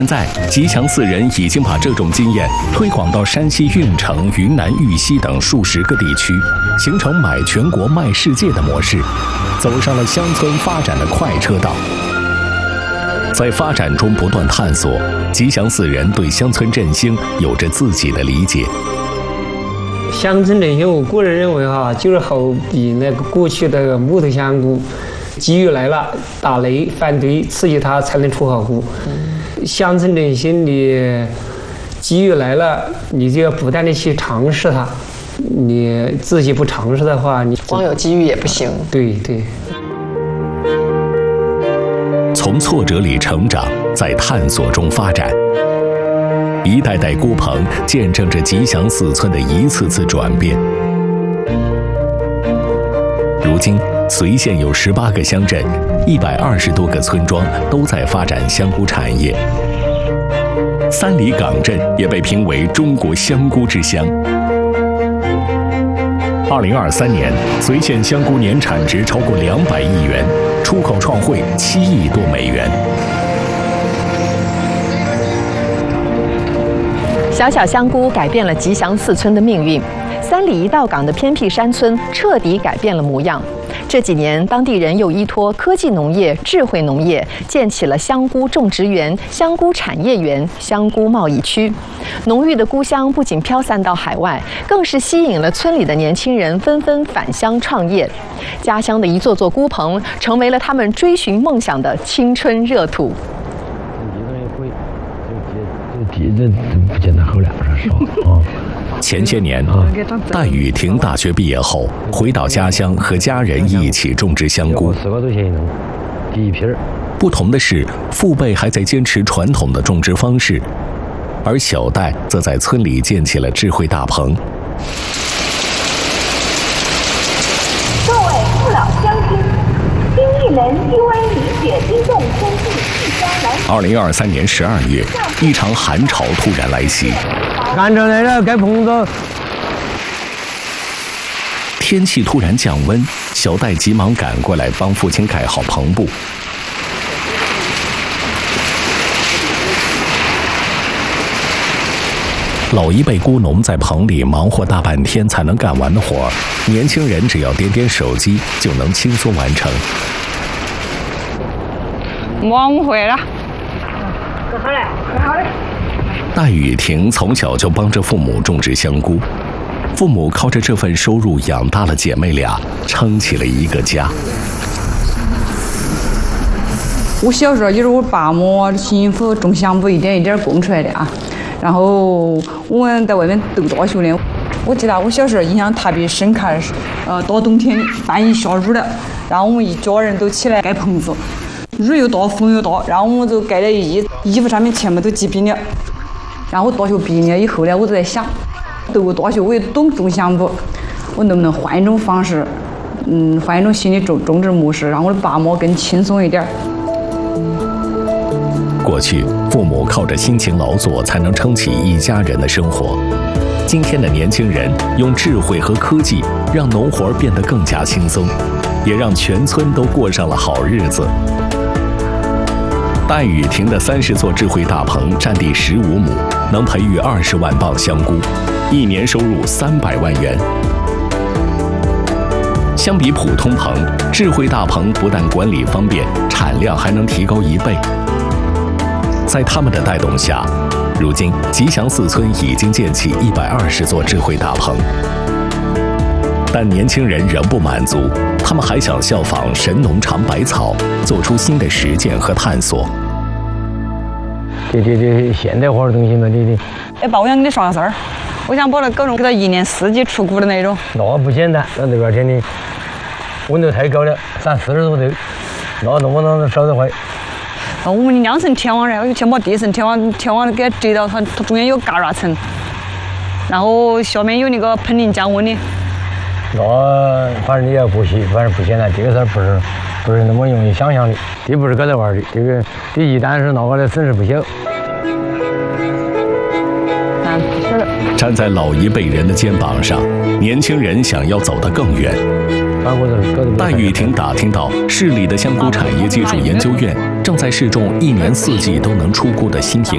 现在，吉祥4人已经把这种经验推广到山西运城、云南玉溪等数十个地区，形成买全国卖世界的模式，走上了乡村发展的快车道。在发展中不断探索，吉祥4人对乡村振兴有着自己的理解。 乡村振兴，我个人认为就是好比那个过去的木头香菇，机遇来了，打雷反对，刺激它才能出好菇。乡村振兴的机遇来了，你就要不断的去尝试它。你自己不尝试的话，你光有机遇也不行。 对对。 从挫折里成长，在探索中发展。一代代菇棚见证着吉祥4村的一次次转变。如今，随县有18个乡镇，120多个村庄都在发展香菇产业。三里岗镇也被评为中国香菇之乡。2023年，随县香菇年产值超过200亿元，出口创汇7亿多美元。 小小香菇改变了吉祥4村的命运，三里一道岗的偏僻山村彻底改变了模样。这几年，当地人又依托科技农业、智慧农业，建起了香菇种植园、香菇产业园、香菇贸易区。浓郁的菇香不仅飘散到海外，更是吸引了村里的年轻人纷纷返乡创业。家乡的一座座菇棚，成为了他们追寻梦想的青春热土。 这不见得好了，说实话。 前些年，戴雨婷大学毕业后回到家乡，和家人一起种植香菇。 4块多钱一弄，第一批。 不同的是，父辈还在坚持传统的种植方式，而小戴则在村里建起了智慧大棚。 各位父老乡亲，新一轮低温雨雪冰冻天气即将来临。 2023年12月，一场寒潮突然来袭。 赶着来了，盖棚子。 天气突然降温，小戴急忙赶过来帮父亲盖好棚布。老一辈菇农在棚里忙活大半天才能干完的活儿，年轻人只要点点手机就能轻松完成。 我们会了。 好嘞，好嘞。 戴雨婷从小就帮着父母种植香菇，父母靠着这份收入养大了姐妹俩，撑起了一个家。 我小时候就是我爸妈辛苦种香菇一点一点供出来的啊。然后我们在外面读大学的，我记得我小时候印象特别深刻的是，大冬天半夜下雨了，然后我们一家人都起来盖棚子，雨又大风又大，然后我们就盖了一夜，衣服上面全部都积冰了。然后大学毕业以后呢，我就在想，读过大学我也懂种香菇，我能不能换一种方式，换一种新的种植模式，让我的爸妈更轻松一点。 过去，父母靠着辛勤劳作才能撑起一家人的生活。今天的年轻人用智慧和科技，让农活变得更加轻松，也让全村都过上了好日子。戴雨婷的30座智慧大棚占地15亩，能培育20万磅香菇，一年收入300万元。相比普通棚，智慧大棚不但管理方便，产量还能提高1倍。在他们的带动下，如今吉祥4村已经建起120座智慧大棚。但年轻人仍不满足，他们还想效仿神农尝百草，做出新的实践和探索。 这现代化的东西嘛， 哎，爸，我想跟你说个事儿，我想把那狗笼给它1年4季出菇的那种。 那不简单，那边天的温度太高了，30多度，那弄不能烧得坏。 我们的2层天网然后先把第1层天网给它遮到，它中间有嘎软层，然后下面有那个喷淋降温的。 那反正你要过去，反正不简单，这个事儿不是那么容易想象的，这不是搁这玩的，这个第一单是闹过来损失不小。 站在老一辈人的肩膀上，年轻人想要走得更远。戴雨婷打听到，市里的香菇产业技术研究院正在试种1年4季都能出菇的新品